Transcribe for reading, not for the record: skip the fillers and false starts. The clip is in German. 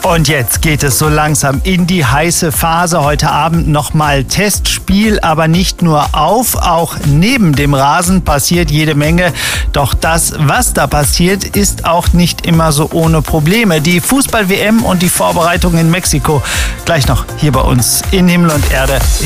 Und jetzt geht es so langsam in die heiße Phase. Heute Abend nochmal Testspiel, aber nicht nur auf, auch neben dem Rasen passiert jede Menge. Doch das, was da passiert, ist auch nicht immer so ohne Probleme. Die Fußball-WM und die Vorbereitung in Mexiko gleich noch hier bei uns in Himmel und Erde.